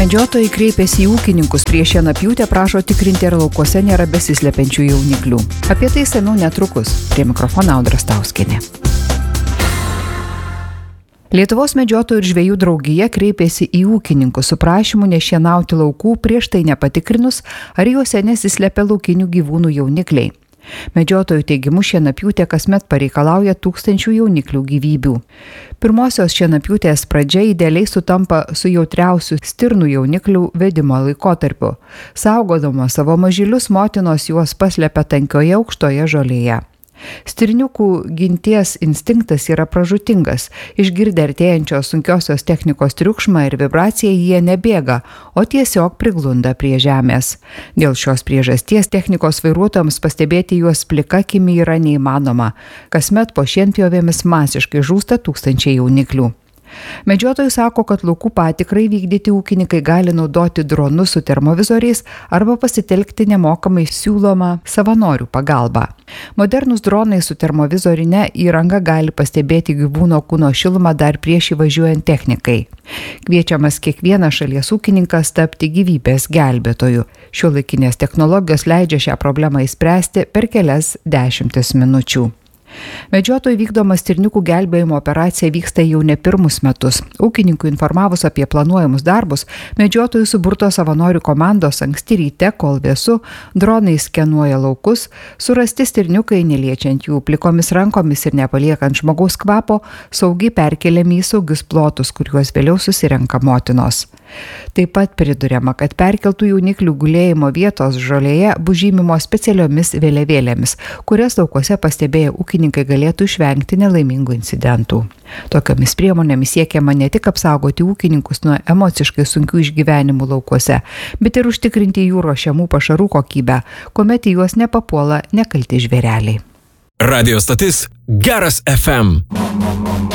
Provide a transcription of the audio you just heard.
Medžiotojai kreipėsi į ūkininkus prieš šienapjūtę, prašo tikrinti, ar laukuose nėra besislepiančių jauniklių. Apie tai seniau netrukus. Prie mikrofono Audra Stauskienė. Lietuvos medžiotojų ir žvejų draugija kreipėsi į ūkininkus su prašymu nešienauti laukų prieš tai nepatikrinus, ar juose nesislepia laukinių gyvūnų jaunikliai. Medžiotojų teigimu šienapjūtė kasmet pareikalauja 1000 jauniklių gyvybių. Pirmosios šienapjūtės pradžia idealiai sutampa su jautriausių stirnų jauniklių vedimo laikotarpiu. Saugodamos savo mažylius, motinos juos paslepia tankioje aukštoje žolėje. Stirniukų ginties instinktas yra pražūtingas. Išgirdę artėjančios sunkiosios technikos triukšmą ir vibraciją jie nebėga, o tiesiog priglunda prie žemės. Dėl šios priežasties technikos vairuotojams pastebėti juos plika akimi yra neįmanoma. Kasmet po šienpjovėmis masiškai žūsta 1000 jauniklių. Medžiotojai sako, kad laukų patikrai vykdyti ūkininkai gali naudoti dronus su termovizoriais arba pasitelkti nemokamai siūlomą savanorių pagalbą. Modernūs dronai su termovizorine įranga gali pastebėti gyvūno kūno šilumą dar prieš įvažiuojant technikai. Kviečiamas kiekvienas šalies ūkininkas tapti gyvybės gelbėtoju. Šiuolaikinės technologijos leidžia šią problemą išspręsti per kelias dešimtis minučių. Medžiotojų vykdoma stirniukų gelbėjimo operacija vyksta jau ne pirmus metus. Ūkininkų informavus apie planuojamus darbus, medžiotojų suburto savanorių komandos anksti ryte, kol vėsu, dronai skenuoja laukus, surasti stirniukai, neliečiant jų plikomis rankomis ir nepaliekant žmogaus kvapo, saugiai perkeliami į saugius plotus, kuriuos vėliau susirenka motinos. Taip pat priduriama, kad perkeltų jauniklių gulėjimo vietos žolėje bus žymimos specialiomis vėliavėlėmis, kurias laukuose pastebėję ūkininkai galėtų išvengti nelaimingų incidentų. Tokiomis priemonėmis siekiama ne tik apsaugoti ūkininkus nuo emociškai sunkių išgyvenimų laukuose, bet ir užtikrinti jų ruošiamų pašarų kokybę, kuomet į juos nepapuola nekalti žvėreliai. Radio stotis Geras FM.